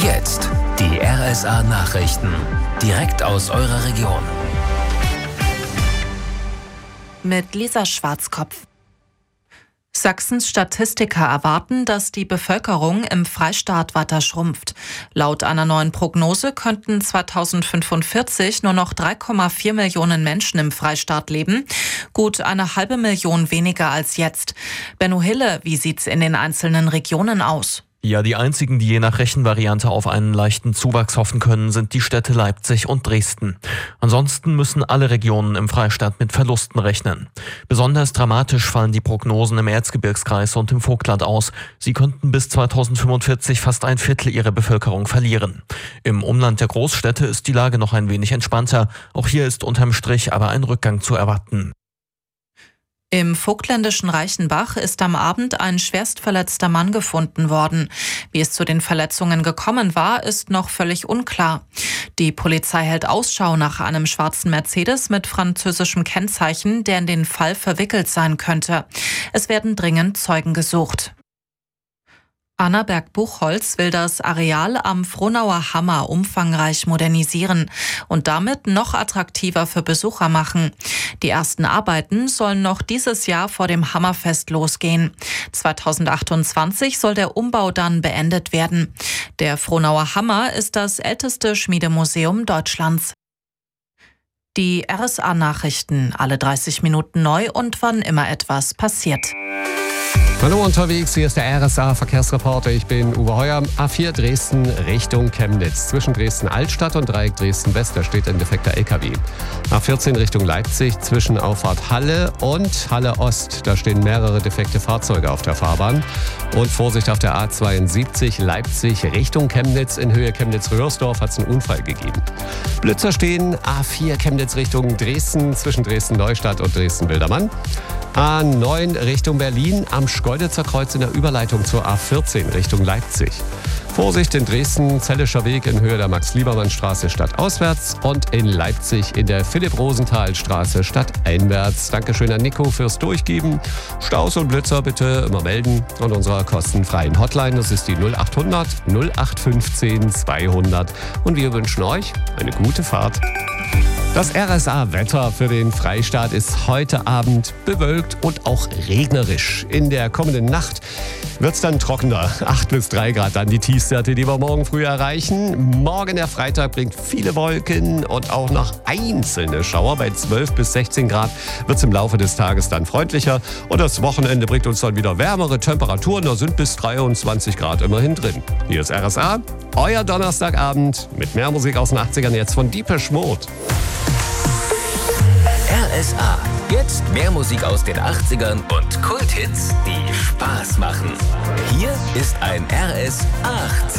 Jetzt die RSA-Nachrichten. Direkt aus eurer Region. Mit Lisa Schwarzkopf. Sachsens Statistiker erwarten, dass die Bevölkerung im Freistaat weiter schrumpft. Laut einer neuen Prognose könnten 2045 nur noch 3,4 Millionen Menschen im Freistaat leben. Gut eine halbe Million weniger als jetzt. Benno Hille, wie sieht's in den einzelnen Regionen aus? Ja, die einzigen, die je nach Rechenvariante auf einen leichten Zuwachs hoffen können, sind die Städte Leipzig und Dresden. Ansonsten müssen alle Regionen im Freistaat mit Verlusten rechnen. Besonders dramatisch fallen die Prognosen im Erzgebirgskreis und im Vogtland aus. Sie könnten bis 2045 fast ein Viertel ihrer Bevölkerung verlieren. Im Umland der Großstädte ist die Lage noch ein wenig entspannter. Auch hier ist unterm Strich aber ein Rückgang zu erwarten. Im vogtländischen Reichenbach ist am Abend ein schwerst verletzter Mann gefunden worden. Wie es zu den Verletzungen gekommen war, ist noch völlig unklar. Die Polizei hält Ausschau nach einem schwarzen Mercedes mit französischem Kennzeichen, der in den Fall verwickelt sein könnte. Es werden dringend Zeugen gesucht. Annaberg-Buchholz will das Areal am Frohnauer Hammer umfangreich modernisieren und damit noch attraktiver für Besucher machen. Die ersten Arbeiten sollen noch dieses Jahr vor dem Hammerfest losgehen. 2028 soll der Umbau dann beendet werden. Der Frohnauer Hammer ist das älteste Schmiedemuseum Deutschlands. Die RSA-Nachrichten, alle 30 Minuten neu und wann immer etwas passiert. Hallo unterwegs, hier ist der RSA-Verkehrsreporter. Ich bin Uwe Heuer. A4 Dresden Richtung Chemnitz. Zwischen Dresden-Altstadt und Dreieck Dresden-West, da steht ein defekter LKW. A14 Richtung Leipzig zwischen Auffahrt Halle und Halle Ost. Da stehen mehrere defekte Fahrzeuge auf der Fahrbahn. Und Vorsicht auf der A72 Leipzig Richtung Chemnitz. In Höhe Chemnitz-Röhrsdorf hat es einen Unfall gegeben. Blitzer stehen A4 Chemnitz Richtung Dresden zwischen Dresden-Neustadt und Dresden-Wildermann. A9 Richtung Berlin am Schkeuditzer Kreuz in der Überleitung zur A14 Richtung Leipzig. Vorsicht in Dresden, Zellischer Weg in Höhe der Max-Liebermann-Straße stadtauswärts und in Leipzig in der Philipp-Rosenthal-Straße stadteinwärts. Dankeschön an Nico fürs Durchgeben. Staus und Blitzer bitte immer melden an unserer kostenfreien Hotline. Das ist die 0800 0815 200 und wir wünschen euch eine gute Fahrt. Das RSA-Wetter für den Freistaat ist heute Abend bewölkt und auch regnerisch. In der kommenden Nacht wird es dann trockener. 8 bis 3 Grad dann die Tiefstwerte, die wir morgen früh erreichen. Morgen der Freitag bringt viele Wolken und auch noch einzelne Schauer. Bei 12 bis 16 Grad wird es im Laufe des Tages dann freundlicher. Und das Wochenende bringt uns dann wieder wärmere Temperaturen. Da sind bis 23 Grad immerhin drin. Hier ist RSA, euer Donnerstagabend mit mehr Musik aus den 80ern jetzt von Depeche Mode. RSA. Jetzt mehr Musik aus den 80ern und Kulthits, die Spaß machen. Hier ist ein RS 8.